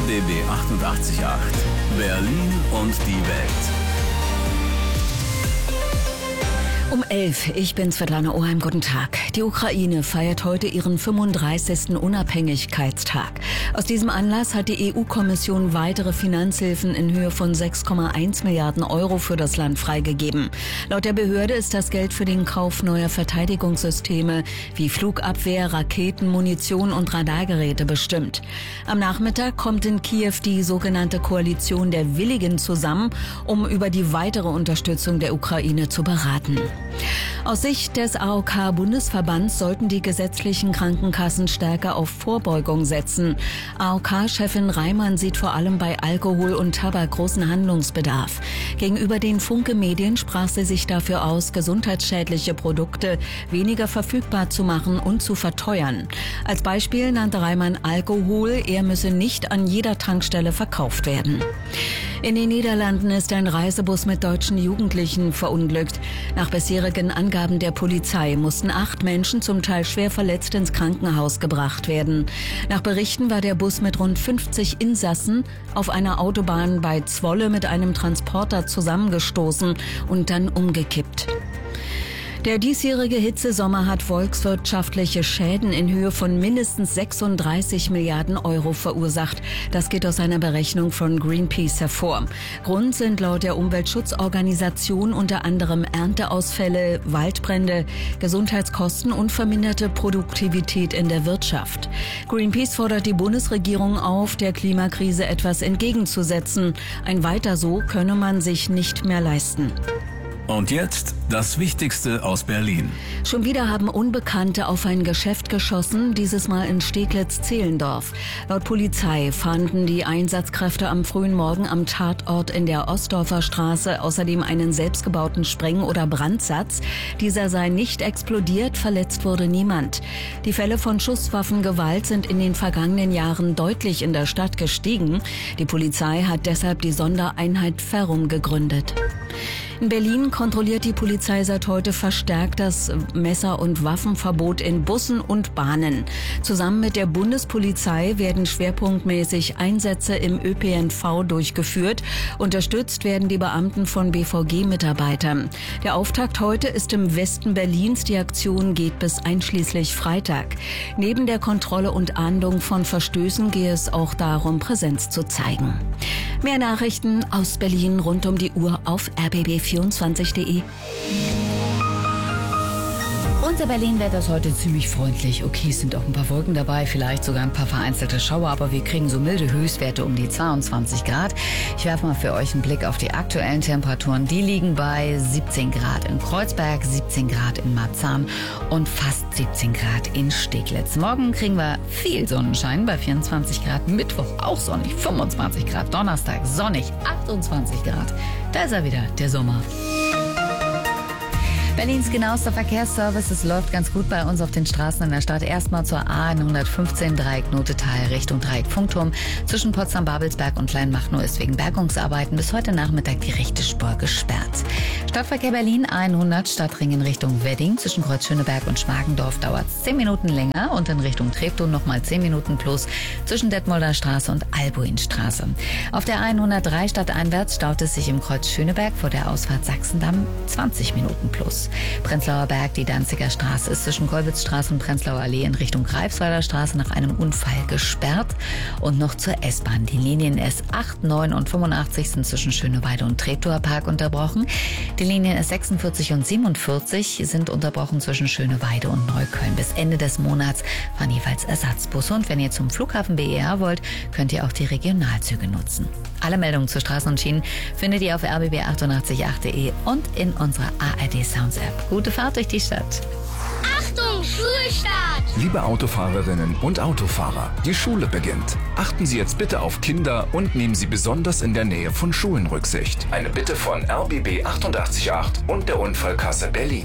RBB 88.8 Berlin und die Welt. Um 11, ich bin Svetlana Oheim, guten Tag. Die Ukraine feiert heute ihren 35. Unabhängigkeitstag. Aus diesem Anlass hat die EU-Kommission weitere Finanzhilfen in Höhe von 6,1 Milliarden Euro für das Land freigegeben. Laut der Behörde ist das Geld für den Kauf neuer Verteidigungssysteme wie Flugabwehr, Raketen, Munition und Radargeräte bestimmt. Am Nachmittag kommt in Kiew die sogenannte Koalition der Willigen zusammen, um über die weitere Unterstützung der Ukraine zu beraten. Aus Sicht des AOK-Bundesverbands sollten die gesetzlichen Krankenkassen stärker auf Vorbeugung setzen. AOK-Chefin Reimann sieht vor allem bei Alkohol und Tabak großen Handlungsbedarf. Gegenüber den Funke-Medien sprach sie sich dafür aus, gesundheitsschädliche Produkte weniger verfügbar zu machen und zu verteuern. Als Beispiel nannte Reimann Alkohol, er müsse nicht an jeder Tankstelle verkauft werden. In den Niederlanden ist ein Reisebus mit deutschen Jugendlichen verunglückt. Nach bisherigen Angaben der Polizei mussten 8 Menschen zum Teil schwer verletzt ins Krankenhaus gebracht werden. Nach Berichten war der Bus mit rund 50 Insassen auf einer Autobahn bei Zwolle mit einem Transporter zusammengestoßen und dann umgekippt. Der diesjährige Hitzesommer hat volkswirtschaftliche Schäden in Höhe von mindestens 36 Milliarden Euro verursacht. Das geht aus einer Berechnung von Greenpeace hervor. Grund sind laut der Umweltschutzorganisation unter anderem Ernteausfälle, Waldbrände, Gesundheitskosten und verminderte Produktivität in der Wirtschaft. Greenpeace fordert die Bundesregierung auf, der Klimakrise etwas entgegenzusetzen. Ein Weiter so könne man sich nicht mehr leisten. Und jetzt das Wichtigste aus Berlin. Schon wieder haben Unbekannte auf ein Geschäft geschossen, dieses Mal in Steglitz-Zehlendorf. Laut Polizei fanden die Einsatzkräfte am frühen Morgen am Tatort in der Ostdorfer Straße außerdem einen selbstgebauten Spreng- oder Brandsatz. Dieser sei nicht explodiert, verletzt wurde niemand. Die Fälle von Schusswaffengewalt sind in den vergangenen Jahren deutlich in der Stadt gestiegen. Die Polizei hat deshalb die Sondereinheit Ferrum gegründet. In Berlin kontrolliert die Polizei seit heute verstärkt das Messer- und Waffenverbot in Bussen und Bahnen. Zusammen mit der Bundespolizei werden schwerpunktmäßig Einsätze im ÖPNV durchgeführt. Unterstützt werden die Beamten von BVG-Mitarbeitern. Der Auftakt heute ist im Westen Berlins. Die Aktion geht bis einschließlich Freitag. Neben der Kontrolle und Ahndung von Verstößen gehe es auch darum, Präsenz zu zeigen. Mehr Nachrichten aus Berlin rund um die Uhr auf rbb24.de. Unser Berlin-Wetter ist heute ziemlich freundlich. Okay, es sind auch ein paar Wolken dabei, vielleicht sogar ein paar vereinzelte Schauer, aber wir kriegen so milde Höchstwerte um die 22 Grad. Ich werfe mal für euch einen Blick auf die aktuellen Temperaturen. Die liegen bei 17 Grad in Kreuzberg, 17 Grad in Marzahn und fast 17 Grad in Steglitz. Morgen kriegen wir viel Sonnenschein bei 24 Grad, Mittwoch auch sonnig, 25 Grad, Donnerstag sonnig, 28 Grad. Da ist er wieder, der Sommer. Berlins genauester Verkehrsservice. Es läuft ganz gut bei uns auf den Straßen in der Stadt. Erstmal zur A115 Dreieck Notetal Richtung Dreieck Funkturm. Zwischen Potsdam-Babelsberg und Kleinmachnow ist wegen Bergungsarbeiten bis heute Nachmittag die rechte Spur gesperrt. Stadtverkehr Berlin 100 Stadtring in Richtung Wedding. Zwischen Kreuz Schöneberg und Schmargendorf dauert es 10 Minuten länger und in Richtung Treptow nochmal 10 Minuten plus zwischen Detmolder Straße und Albuinstraße. Auf der 103 stadteinwärts staut es sich im Kreuz Schöneberg vor der Ausfahrt Sachsendamm 20 Minuten plus. Prenzlauer Berg, die Danziger Straße ist zwischen Kolwitzstraße und Prenzlauer Allee in Richtung Greifswalder Straße nach einem Unfall gesperrt. Und noch zur S-Bahn. Die Linien S8, 9 und 85 sind zwischen Schöneweide und Treptower Park unterbrochen. Die Linien S46 und 47 sind unterbrochen zwischen Schöneweide und Neukölln. Bis Ende des Monats fahren jeweils Ersatzbusse. Und wenn ihr zum Flughafen BER wollt, könnt ihr auch die Regionalzüge nutzen. Alle Meldungen zu Straßen und Schienen findet ihr auf rbb888.de und in unserer ARD Sounds App. Gute Fahrt durch die Stadt. Achtung, Schulstart! Liebe Autofahrerinnen und Autofahrer, die Schule beginnt. Achten Sie jetzt bitte auf Kinder und nehmen Sie besonders in der Nähe von Schulen Rücksicht. Eine Bitte von RBB 88.8 und der Unfallkasse Berlin.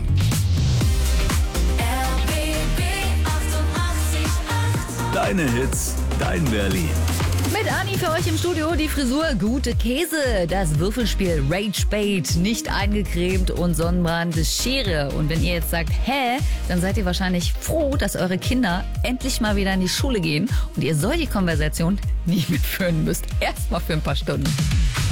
Deine Hits, dein Berlin. Mit Anni für euch im Studio die Frisur Gute Käse, das Würfelspiel Rage Bait, nicht eingecremt und Sonnenbrand Schere. Und wenn ihr jetzt sagt, hä, dann seid ihr wahrscheinlich froh, dass eure Kinder endlich mal wieder in die Schule gehen und ihr solche Konversationen nie mitführen müsst. Erstmal für ein paar Stunden.